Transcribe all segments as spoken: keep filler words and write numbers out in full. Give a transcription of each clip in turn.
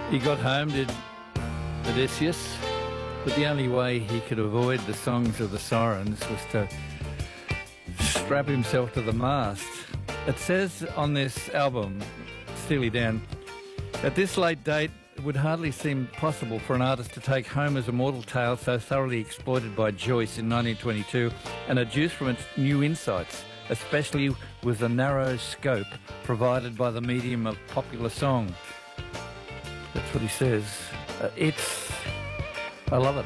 He got home, did Odysseus, but the only way he could avoid the songs of the sirens was to strap himself to the mast. It says on this album, Steely Dan, at this late date, it would hardly seem possible for an artist to take Homer's immortal tale so thoroughly exploited by Joyce in nineteen twenty-two and adduce from its new insights, especially with the narrow scope provided by the medium of popular song. That's what he says. Uh, it's... I love it.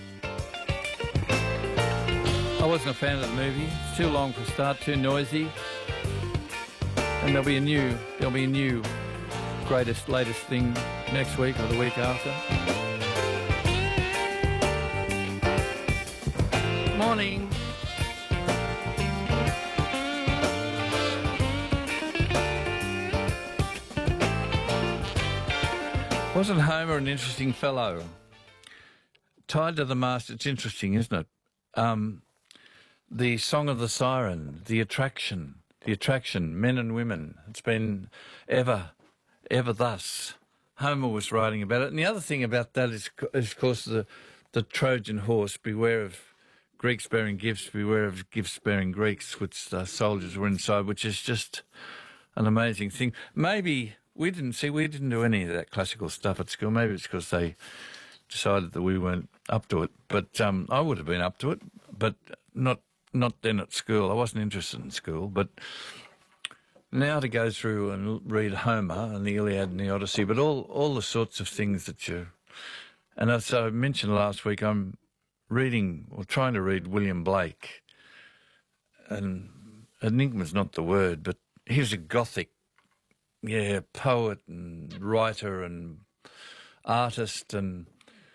I wasn't a fan of the movie. It's too long for a start, too noisy. And there'll be a new, there'll be a new greatest, latest thing next week or the week after. Morning. Wasn't Homer an interesting fellow? Tied to the mast, it's interesting, isn't it? Um, the Song of the Siren, the attraction, the attraction, men and women. It's been ever, ever thus. Homer was writing about it. And the other thing about that is, is of course, the, the Trojan horse, beware of Greeks bearing gifts, beware of gifts bearing Greeks, which the soldiers were inside, which is just an amazing thing. Maybe... We didn't see, we didn't do any of that classical stuff at school. Maybe it's because they decided that we weren't up to it. But um, I would have been up to it, but not not then at school. I wasn't interested in school. But now to go through and read Homer and the Iliad and the Odyssey, but all, all the sorts of things that you... And as I mentioned last week, I'm reading, or trying to read William Blake. And enigma's not the word, but he's a Gothic Yeah, poet and writer and artist and,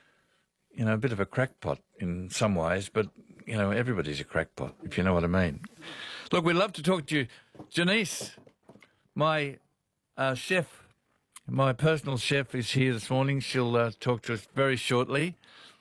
you know, a bit of a crackpot in some ways, but, you know, everybody's a crackpot, if you know what I mean. Look, we'd love to talk to you. Janice, my uh, chef, my personal chef is here this morning. She'll uh, talk to us very shortly.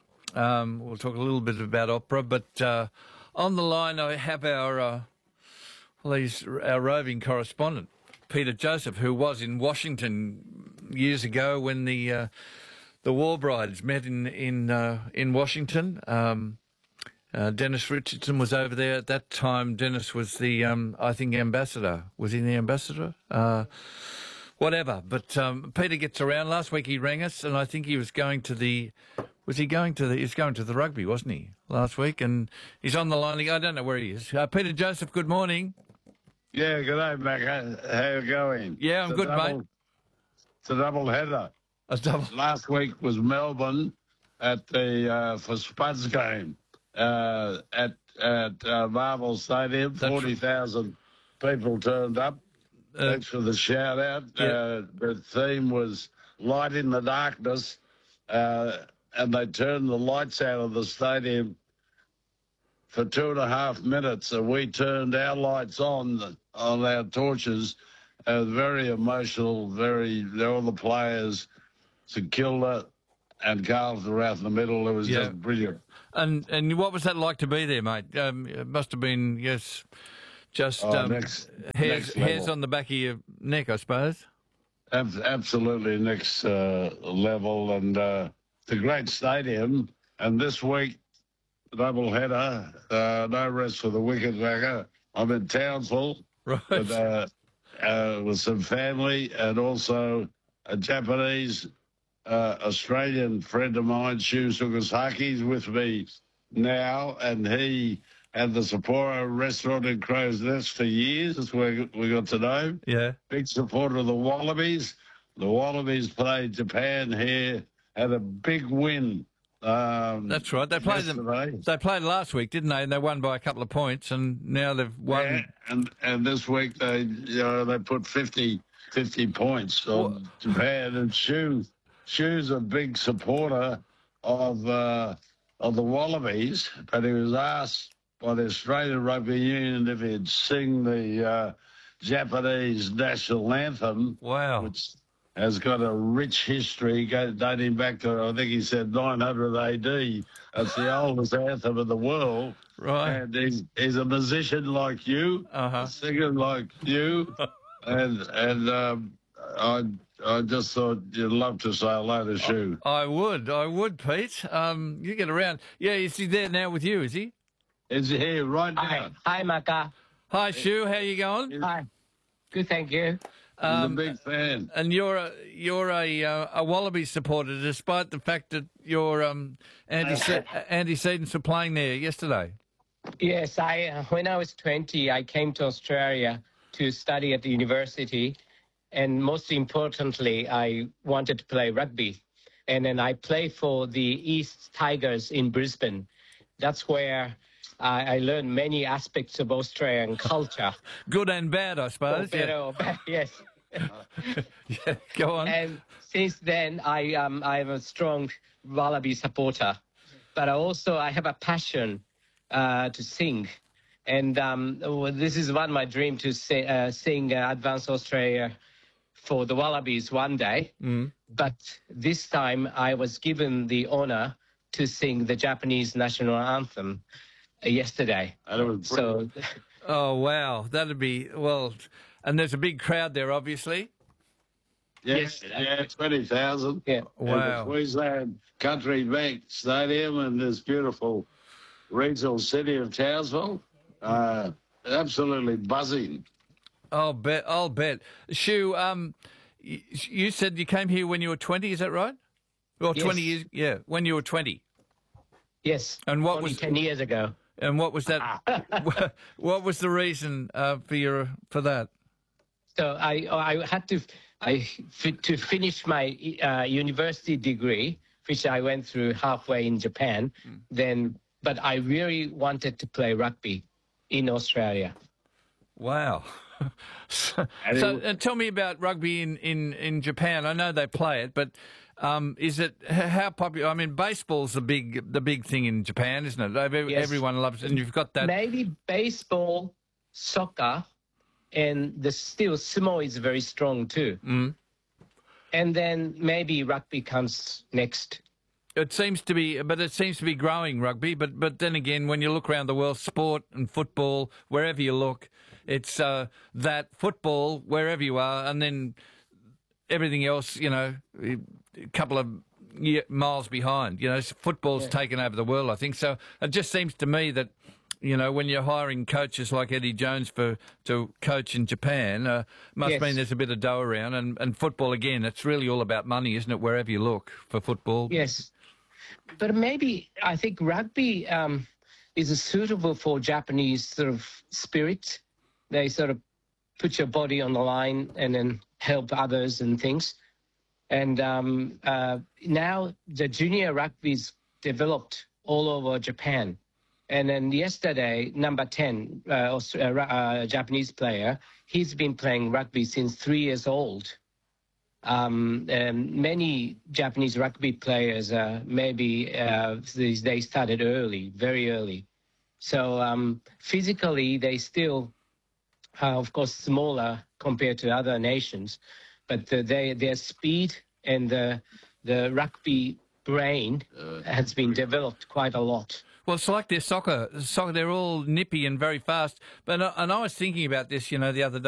Um, we'll talk a little bit about opera, but uh, on the line I have our, uh, well, he's our roving correspondent, Peter Joseph, who was in Washington years ago when the uh, the war brides met in in uh, in Washington. Um, uh, Dennis Richardson was over there at that time. Dennis was the um, I think ambassador. Was he the ambassador? Uh, whatever. But um, Peter gets around. Last week he rang us, and I think he was going to the. Was he going to the? He was going to the rugby, wasn't he? Last week, and he's on the line. I don't know where he is. Uh, Peter Joseph, good morning. Yeah, good day, Mac. How you going? Yeah, I'm it's good, double, mate. It's a double header. A double. Last week was Melbourne at the uh, for Spuds game uh, at at uh, Marvel Stadium. Forty thousand people turned up. Uh, Thanks for the shout out. Yeah. Uh, the theme was Light in the Darkness, uh, and they turned the lights out of the stadium for two and a half minutes, and we turned our lights on on our torches. Uh, very emotional, very, all the players, St Kilda and Carlton were out in the middle. It was yeah. just brilliant. And and what was that like to be there, mate? Um, it must have been, yes, just oh, um, next, hairs, next hairs on the back of your neck, I suppose. Ab- absolutely next uh, level, and uh, it's a great stadium. And this week, double header, uh, no rest for the wicket backer. I'm in Townsville right. with, uh, uh, with some family and also a Japanese uh, Australian friend of mine, Shu Sugasaki, with me now, and he had the Sapporo restaurant in Crow's Nest for years. That's where we got to know. Yeah. Big supporter of the Wallabies. The Wallabies played Japan here, had a big win. Um, That's right. They played yesterday. them. They played last week, didn't they? And they won by a couple of points, and now they've won. Yeah, and and this week they you know they put fifty, fifty points on what? Japan. And Shu, Shu's a big supporter of uh, of the Wallabies, but he was asked by the Australian Rugby Union if he'd sing the uh, Japanese national anthem. Wow. Which has got a rich history dating back to, I think he said, nine hundred A D. That's the oldest anthem in the world. Right. And he's, he's a musician like you, uh-huh. a singer like you. and and um, I I just thought you'd love to say hello to Shu. I would, I would, Pete. Um, you get around. Yeah, is he there now with you, is he? Is he here right now? Hi, hi, Maka. Hi, Shu, how you going? Hi. Good, thank you. He's Um, a big fan. And you're a you're a uh, a Wallaby supporter, despite the fact that your um, antece- antecedents were playing there yesterday. Yes, I. Uh, when I was twenty, I came to Australia to study at the university, and most importantly, I wanted to play rugby, and then I played for the East Tigers in Brisbane. That's where I, I learned many aspects of Australian culture. Good and bad, I Or suppose. better Yeah. or bad, yes. Yeah, go on. And since then, I um I am a strong Wallaby supporter, but I also I have a passion uh, to sing, and um, well, this is one of my dream to say, uh, sing uh, Advance Australia for the Wallabies one day. Mm. But this time, I was given the honor to sing the Japanese national anthem uh, yesterday. And it was So. Oh wow, that'd be well. And there's a big crowd there, obviously. Yeah, Yes. yeah, twenty thousand. Yeah. Wow. Queensland Country Bank Stadium in this beautiful regional city of Townsville. Uh, absolutely buzzing. I'll bet. I'll bet. Shu, um, you, you said you came here when you were twenty. Is that right? Well, Yes. twenty years. Yeah, when you were twenty. Yes. And what only was ten years ago. and what was that? What was the reason uh, for your for that? So I I had to I to finish my uh, university degree, which I went through halfway in Japan. Mm. Then, but I really wanted to play rugby in Australia. Wow. so, so uh, tell me about rugby in, in, in Japan. I know they play it, but um, is it how popular? I mean, baseball's the big the big thing in Japan, isn't it? Every, Yes. Everyone loves it, and you've got that. Maybe baseball, soccer, and the still sumo is very strong too. Mm. And then maybe rugby comes next. It seems to be, but it seems to be growing rugby. But but then again, when you look around the world, sport and football, wherever you look, it's uh, that football wherever you are, and then everything else, you know, a couple of miles behind. You know, football's Yeah. taken over the world, I think. So it just seems to me that, you know, when you're hiring coaches like Eddie Jones for to coach in Japan, uh, must Yes. mean there's a bit of dough around. And, and football, again, it's really all about money, isn't it, wherever you look for football? Yes. But maybe I think rugby um, is suitable for Japanese sort of spirit. They sort of put your body on the line and then help others and things. And um, uh, now the junior rugby's developed all over Japan. And then yesterday, number ten, uh, Aust- uh, uh, Japanese player, he's been playing rugby since three years old. Um, and many Japanese rugby players, uh, maybe uh, these they started early, very early. So um, physically, they still, uh, of course, smaller compared to other nations, but the, they, their speed and the the rugby brain has been developed quite a lot. Well, it's like their soccer. Soccer, they're all nippy and very fast. But uh, and I was thinking about this, you know, the other day.